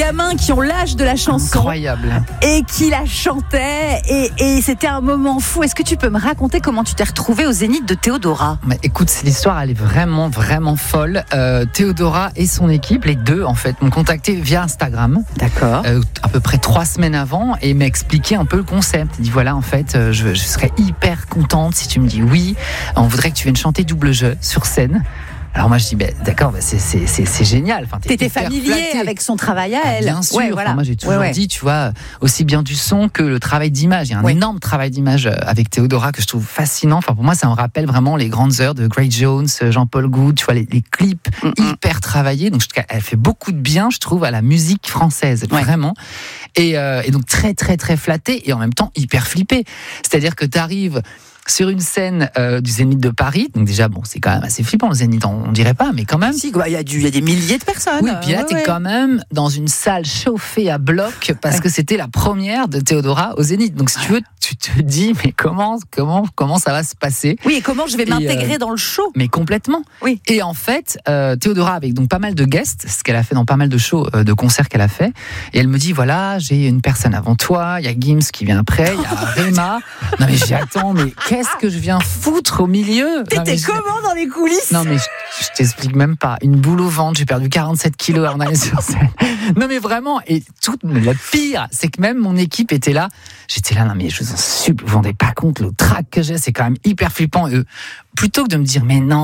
gamins qui ont l'âge de la chanson. Incroyable. Et qui la chantaient. Et c'était un moment fou. Est-ce que tu peux me raconter comment tu t'es retrouvée au Zénith de Théodora ? Mais écoute, l'histoire, elle est vraiment, vraiment folle. Théodora et son équipe, les deux, en fait, m'ont contacté via Instagram. D'accord. À peu près 3 semaines avant, et m'a expliqué un peu le concept. Il dit voilà, en fait, je serais hyper contente si tu me dis oui. On voudrait que tu viennes chanter double jeu sur scène. Alors moi je dis d'accord, c'est génial. Enfin, t'étais familier flatté avec son travail à elle. Bien sûr. Ouais, voilà. Enfin, moi j'ai toujours dit, tu vois, aussi bien du son que le travail d'image. Il y a un énorme travail d'image avec Théodora que je trouve fascinant. Enfin pour moi ça me rappelle vraiment les grandes heures de Grace Jones, Jean-Paul Goud. Tu vois les clips hyper travaillés. Donc elle fait beaucoup de bien, je trouve, à la musique française, vraiment. Et donc très très très flattée et en même temps hyper flippée. C'est-à-dire que t'arrives sur une scène du Zénith de Paris, donc déjà c'est quand même assez flippant le Zénith, on dirait pas, mais quand même. Si, il y a des milliers de personnes. Oui, puis là t'es quand même dans une salle chauffée à bloc parce que c'était la première de Théodora au Zénith. Donc si tu veux, tu te dis mais comment ça va se passer ? Oui, et comment je vais m'intégrer dans le show ? Mais complètement. Oui. Et en fait, Théodora avec donc pas mal de guests, ce qu'elle a fait dans pas mal de shows, de concerts qu'elle a fait, et elle me dit voilà, j'ai une personne avant toi, il y a Gims qui vient après, il y a Rema. Non mais j'attends, mais qu'est-ce que je viens foutre au milieu ? T'étais comment dans les coulisses ? Non mais je t'explique même pas. Une boule au ventre, j'ai perdu 47 kilos avant d'aller sur scène. Non mais vraiment, et le pire, c'est que même mon équipe était là. J'étais là, non mais je vous en supplie, vous vous rendez pas compte le trac que j'ai, c'est quand même hyper flippant. Et eux, plutôt que de me dire mais non,